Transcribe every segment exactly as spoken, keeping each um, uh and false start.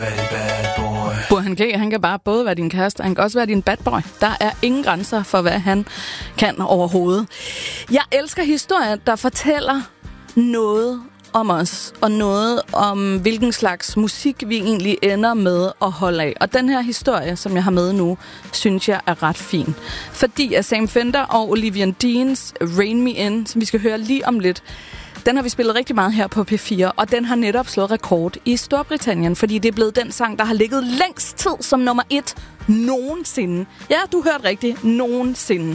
Burhan G, han kan bare både være din kæreste, han kan også være din bad boy. Der er ingen grænser for, hvad han kan overhovedet. Jeg elsker historier, der fortæller noget om os, og noget om, hvilken slags musik vi egentlig ender med at holde af. Og den her historie, som jeg har med nu, synes jeg er ret fin. Fordi at Sam Fender og Olivia Deans Rain Me In, som vi skal høre lige om lidt, den har vi spillet rigtig meget her på P fire, og den har netop slået rekord i Storbritannien, fordi det er blevet den sang, der har ligget længst tid som nummer et nogensinde. Ja, du hørte rigtigt. Nogensinde.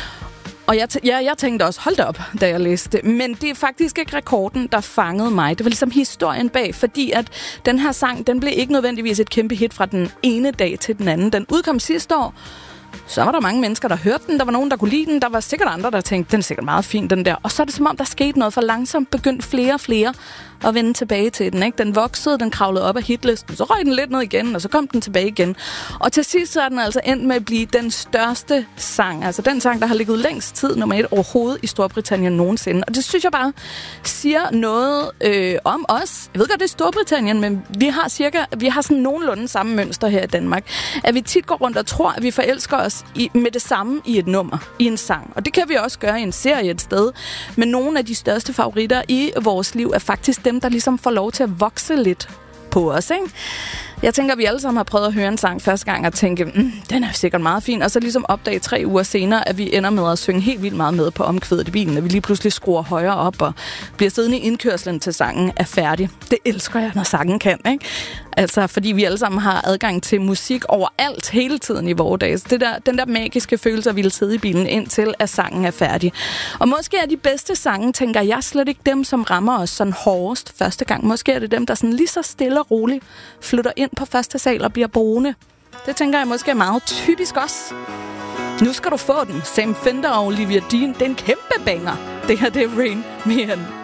Og jeg, t- ja, jeg tænkte også, hold da op, da jeg læste det. Men det er faktisk ikke rekorden, der fangede mig. Det var ligesom historien bag, fordi at den her sang, den blev ikke nødvendigvis et kæmpe hit fra den ene dag til den anden. Den udkom sidste år. Så var der mange mennesker, der hørte den. Der var nogen, der kunne lide den. Der var sikkert andre, der tænkte, den er sikkert meget fin, den der. Og så er det som om, der skete noget for langsomt. Begyndte flere og flere at vende tilbage til den. Ikke? Den voksede, den kravlede op af hitlisten. Så røg den lidt ned igen, og så kom den tilbage igen. Og til sidst så er den altså endt med at blive den største sang. Altså den sang, der har ligget længst tid nummer et overhovedet i Storbritannien nogensinde. Og det synes jeg bare siger noget øh, om os. Jeg ved godt, det er Storbritannien, men vi har cirka, vi har sådan nogenlunde samme mønster her i Danmark. At vi tit går rundt og tror, at vi forelsker os i, med det samme i et nummer, i en sang. Og det kan vi også gøre i en serie et sted. Men nogle af de største favoritter i vores liv er faktisk dem, der ligesom får lov til at vokse lidt på os, ikke? Jeg tænker, at vi alle sammen har prøvet at høre en sang første gang og tænke, mm, den er sikkert meget fin, og så ligesom opdage tre uger senere, at vi ender med at synge helt vildt meget med på omkvædet i bilen, at vi lige pludselig skruer højere op og bliver siddende i indkørslen til sangen er færdig. Det elsker jeg, når sangen kan, ikke? Altså, fordi vi alle sammen har adgang til musik overalt hele tiden i vores dage. Det der, den der magiske følelse, at vi vil sidde i bilen indtil, at sangen er færdig. Og måske er de bedste sange, tænker jeg, slet ikke dem, som rammer os sådan hårdest første gang. Måske er det dem, der sådan lige så stille og roligt flytter ind på første sal og bliver boende. Det tænker jeg måske er meget typisk også. Nu skal du få den. Sam Fender og Olivia Dean. Det er en kæmpe banger. Det her, det er Rain Me In.